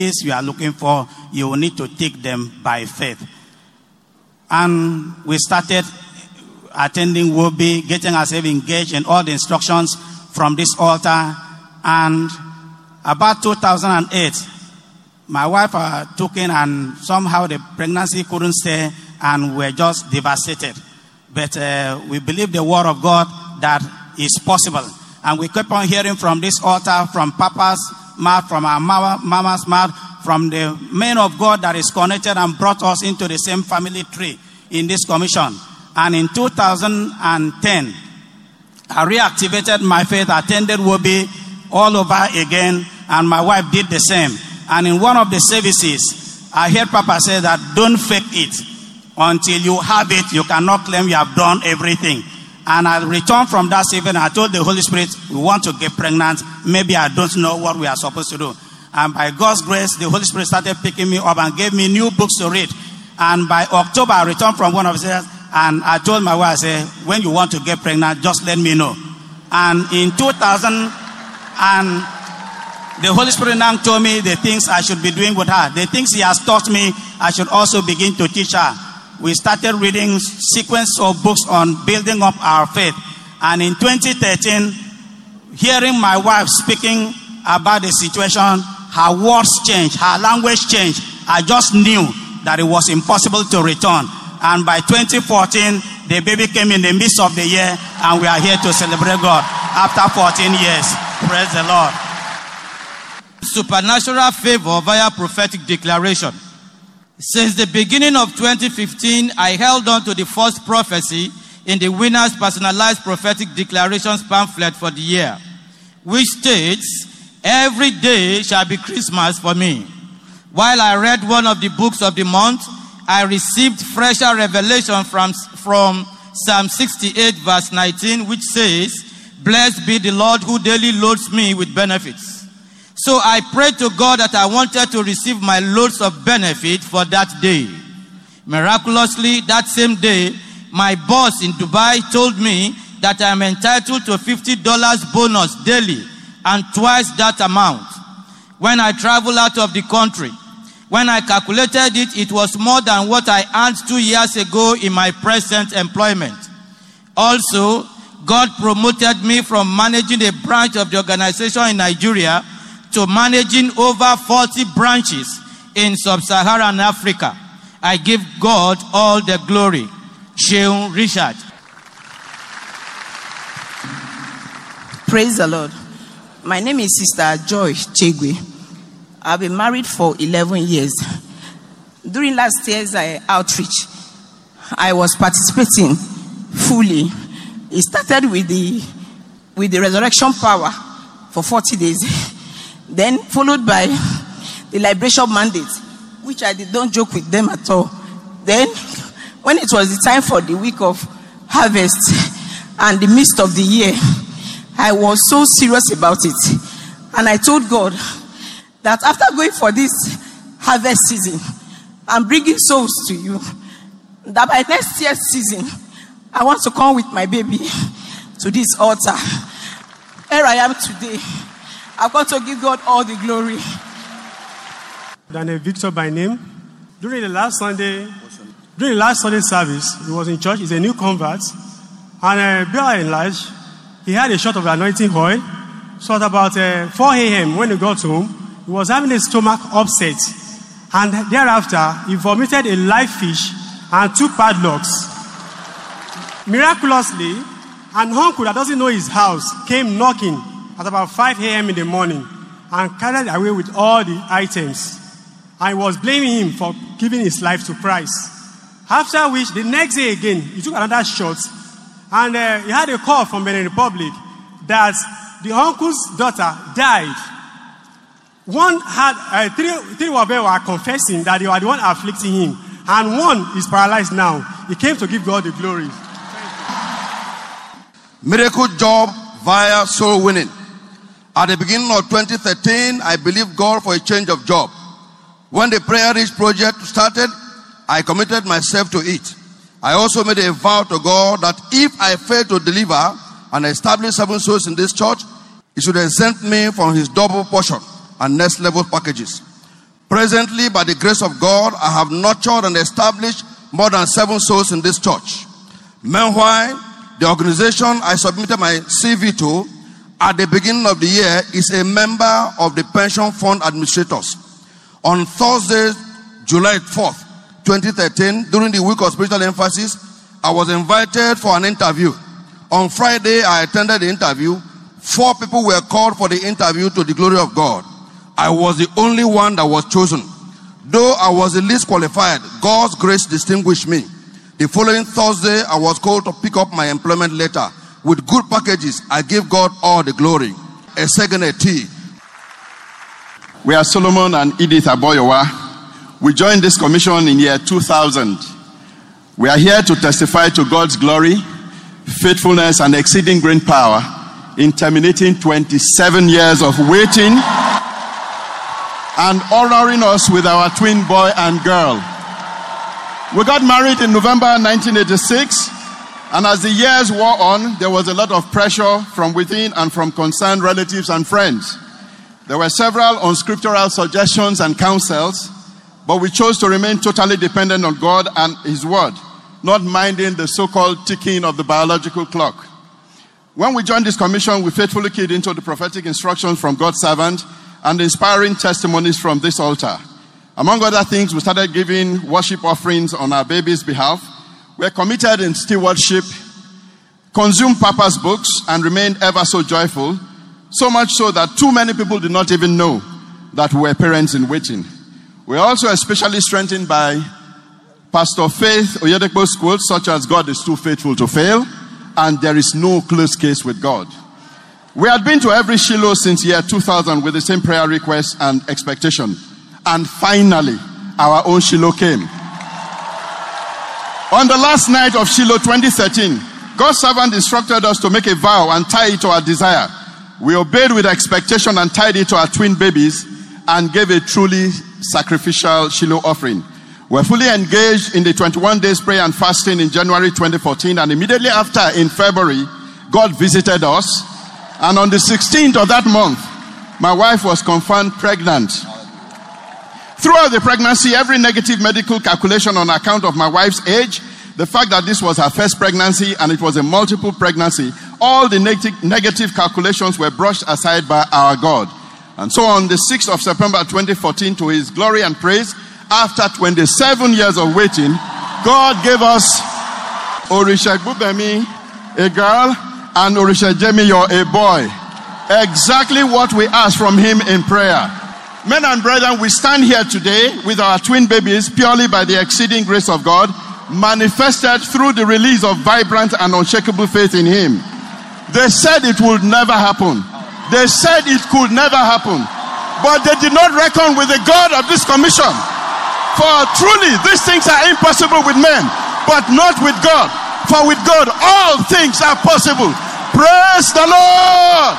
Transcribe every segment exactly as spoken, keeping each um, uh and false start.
you are looking for, you will need to take them by faith. And we started attending W O B, getting ourselves engaged in all the instructions from this altar. And about two thousand eight, my wife uh, took in, and somehow the pregnancy couldn't stay, and we're just devastated. But uh, we believe the word of God that is possible. And we kept on hearing from this altar, from Papa's mouth, from our mama, mama's mouth, from the man of God that is connected and brought us into the same family tree in this commission. And in two thousand ten, I reactivated my faith, attended W O B all over again, and my wife did the same. And in one of the services, I heard Papa say that don't fake it. Until you have it, you cannot claim you have done everything. And I returned from that evening. I told the Holy Spirit, we want to get pregnant. Maybe I don't know what we are supposed to do. And by God's grace, the Holy Spirit started picking me up and gave me new books to read. And by October, I returned from one of his, and I told my wife, I said, when you want to get pregnant, just let me know. And in two thousand, and the Holy Spirit now told me the things I should be doing with her. The things he has taught me, I should also begin to teach her. We started reading sequence of books on building up our faith. And in twenty thirteen, hearing my wife speaking about the situation, her words changed, her language changed. I just knew that it was impossible to return. And by twenty fourteen, the baby came in the midst of the year, and we are here to celebrate God after fourteen years. Praise the Lord. Supernatural favor via prophetic declaration. Since the beginning of twenty fifteen, I held on to the first prophecy in the winner's personalized prophetic declarations pamphlet for the year, which states, every day shall be Christmas for me. While I read one of the books of the month, I received fresher revelation from, from Psalm sixty-eight verse nineteen, which says, blessed be the Lord who daily loads me with benefits. So I prayed to God that I wanted to receive my loads of benefit for that day. Miraculously, that same day, my boss in Dubai told me that I am entitled to fifty dollars bonus daily and twice that amount. When I traveled out of the country, when I calculated it, it was more than what I earned two years ago in my present employment. Also, God promoted me from managing a branch of the organization in Nigeria to managing over forty branches in sub-Saharan Africa. I give God all the glory. Sheung Richard. Praise the Lord. My name is Sister Joy Chegwe. I've been married for eleven years. During last year's uh, outreach, I was participating fully. It started with the with the resurrection power for forty days. Then followed by the liberation mandate, which I did not joke with them at all. Then, when it was the time for the week of harvest and the midst of the year, I was so serious about it. And I told God that after going for this harvest season, I'm bringing souls to you. That by next year's season, I want to come with my baby to this altar. Here I am today. I've got to give God all the glory. Daniel Victor by name. During the last Sunday, during the last Sunday service, he was in church. He's a new convert. And uh, Bill enlarged. He had a shot of anointing oil. So at about uh, four a.m. when he got home, he was having a stomach upset. And thereafter, he vomited a live fish and two padlocks. Miraculously, an uncle that doesn't know his house came knocking at about five a.m. in the morning and carried away with all the items. I was blaming him for giving his life to Christ. After which, the next day again, he took another shot, and uh, he had a call from Benin Republic that the uncle's daughter died. One had, uh, three, three of them were confessing that they were the one afflicting him, and one is paralyzed now. He came to give God the glory. Miracle job via soul winning. At the beginning of twenty thirteen, I believed God for a change of job. When the Prayer Reach project started, I committed myself to it. I also made a vow to God that if I fail to deliver and establish seven souls in this church, He should exempt me from His double portion and next level packages. Presently, by the grace of God, I have nurtured and established more than seven souls in this church. Meanwhile, the organization I submitted my C V to at the beginning of the year is a member of the Pension Fund Administrators. On Thursday, July fourth, twenty thirteen, during the week of spiritual emphasis, I was invited for an interview. On Friday, I attended the interview. Four people were called for the interview, to the glory of God. I was the only one that was chosen. Though I was the least qualified, God's grace distinguished me. The following Thursday, I was called to pick up my employment letter. With good packages, I give God all the glory. A second a T. We are Solomon and Edith Aboyowa. We joined this commission in year two thousand. We are here to testify to God's glory, faithfulness, and exceeding great power in terminating twenty-seven years of waiting and honoring us with our twin boy and girl. We got married in November nineteen eighty-six, and as the years wore on, there was a lot of pressure from within and from concerned relatives and friends. There were several unscriptural suggestions and counsels, but we chose to remain totally dependent on God and His Word, not minding the so-called ticking of the biological clock. When we joined this commission, we faithfully keyed into the prophetic instructions from God's servant and the inspiring testimonies from this altar. Among other things, we started giving worship offerings on our baby's behalf. We are committed in stewardship, consumed Papa's books, and remained ever so joyful, so much so that too many people did not even know that we were parents in waiting. We are also especially strengthened by Pastor Faith Oyedepo's quotes, such as God is too faithful to fail, and there is no close case with God. We had been to every Shiloh since year two thousand with the same prayer request and expectation. And finally, our own Shiloh came. On the last night of Shiloh twenty thirteen, God's servant instructed us to make a vow and tie it to our desire. We obeyed with expectation and tied it to our twin babies and gave a truly sacrificial Shiloh offering. We're fully engaged in the twenty-one days prayer and fasting in January twenty fourteen, and immediately after, in February, God visited us. And on the sixteenth of that month, my wife was confirmed pregnant. Throughout the pregnancy, every negative medical calculation on account of my wife's age, the fact that this was her first pregnancy and it was a multiple pregnancy, all the neg- negative calculations were brushed aside by our God. And so on the sixth of September twenty fourteen, to His glory and praise, after twenty-seven years of waiting, God gave us Orisha Bubemi, a girl, and Orisha Jemiyo, a boy. Exactly what we asked from Him in prayer. Men and brethren, we stand here today with our twin babies purely by the exceeding grace of God, manifested through the release of vibrant and unshakable faith in Him. They said it would never happen. They said it could never happen. But they did not reckon with the God of this commission. For truly, these things are impossible with men, but not with God. For with God, all things are possible. Praise the Lord.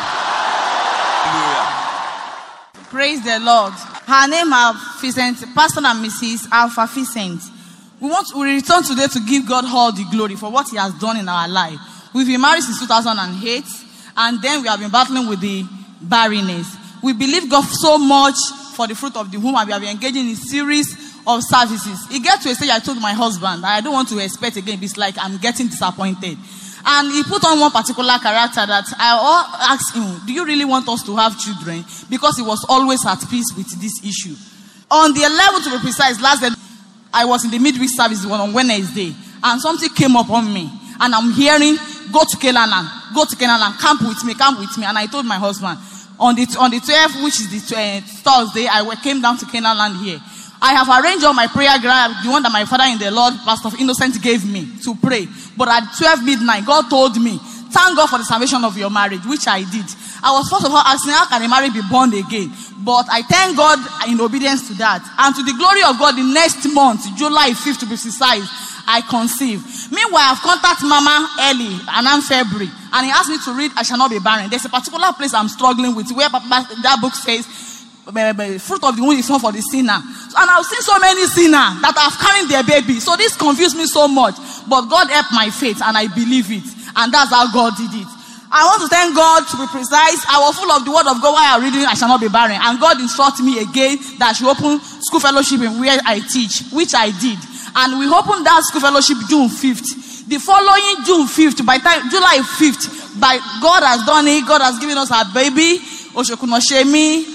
Praise the Lord. Her name is Vicent, Pastor and Missus Alpha Vicent. We want to, we return today to give God all the glory for what He has done in our life. We've been married since two thousand eight, and then we have been battling with the barrenness. We believe God so much for the fruit of the womb, and we have been engaging in a series of services. It gets to a stage I told my husband, I don't want to expect again. It's like I'm getting disappointed. And he put on one particular character that I asked him, do you really want us to have children? Because he was always at peace with this issue. On the eleventh, to be precise, last day, I was in the midweek service on Wednesday, and something came up on me. And I'm hearing, go to Canaan, go to Canaan, camp with me, camp with me. And I told my husband, on the on the twelfth, which is the twentieth, Thursday, I came down to Canaan land here. I have arranged all my prayer ground, the one that my father in the Lord, Pastor Innocent, gave me to pray. But at twelve midnight, God told me, thank God for the salvation of your marriage, which I did. I was first of all asking, how can a marriage be born again? But I thank God in obedience to that. And to the glory of God, the next month, July fifth to be precise, I conceived. Meanwhile, I've contacted Mama early, and I'm February. And he asked me to read, I shall not be barren. There's a particular place I'm struggling with, where that book says, fruit of the womb is not for the sinner. And I've seen so many sinners that have carried their baby. So this confused me so much. But God helped my faith, and I believe it. And that's how God did it. I want to thank God, to be precise. I was full of the word of God while I was reading I shall not be barren. And God instructed me again that I should open school fellowship in where I teach, which I did. And we opened that school fellowship June fifth. The following June fifth, by time July fifth, by God has done it. God has given us our baby, Oshokunoshemi.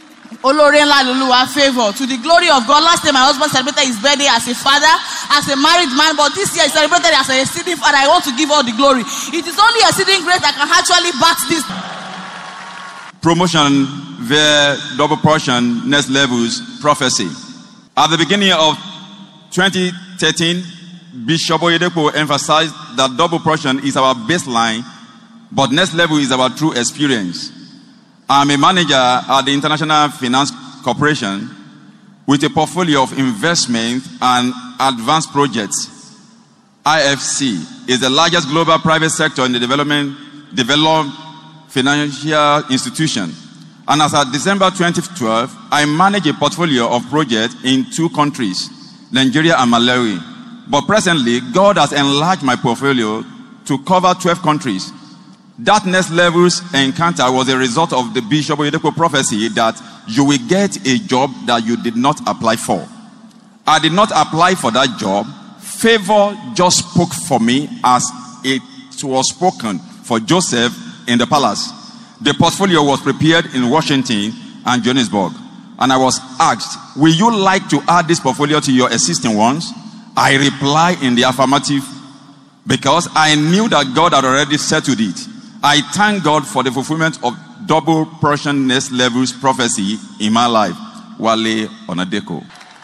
Favor to the glory of God. Last time my husband celebrated his birthday as a father, as a married man, but this year he celebrated as a exceeding father. I want to give all the glory. It is only exceeding grace that can actually back this. Promotion via double portion, next levels, prophecy. At the beginning of twenty thirteen, Bishop Oyedepo emphasized that double portion is our baseline, but next level is our true experience. I'm a manager at the International Finance Corporation with a portfolio of investment and advanced projects. I F C is the largest global private sector in the development developed financial institution. And as of December twenty twelve, I manage a portfolio of projects in two countries, Nigeria and Malawi. But presently, God has enlarged my portfolio to cover twelve countries. That next level's encounter was a result of the Bishop Oyedepo prophecy that you will get a job that you did not apply for. I did not apply for that job. Favor just spoke for me as it was spoken for Joseph in the palace. The portfolio was prepared in Washington and Johannesburg. And I was asked, will you like to add this portfolio to your existing ones? I replied in the affirmative because I knew that God had already settled it. I thank God for the fulfillment of double portion next levels prophecy in my life. Wale Onadeko.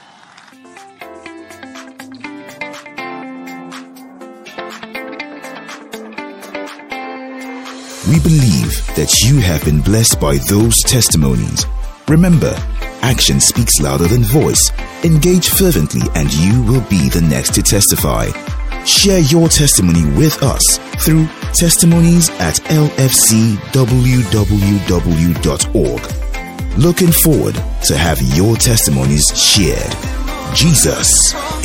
We believe that you have been blessed by those testimonies. Remember, action speaks louder than voice. Engage fervently and you will be the next to testify. Share your testimony with us through testimonies at l f c w w w dot org. Looking forward to have your testimonies shared. Jesus